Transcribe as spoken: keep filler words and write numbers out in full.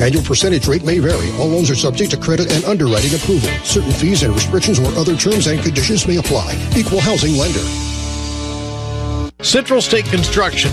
Annual percentage rate may vary. All loans are subject to credit and underwriting approval. Certain fees and restrictions or other terms and conditions may apply. Equal housing lender. Central State Construction